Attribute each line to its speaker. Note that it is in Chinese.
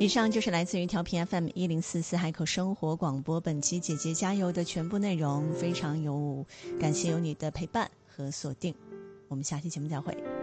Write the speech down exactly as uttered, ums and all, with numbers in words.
Speaker 1: 以上就是来自于调频 F M 一零四四海口生活广播本期姐姐加油的全部内容，非常有感谢有你的陪伴和锁定，我们下期节目再会。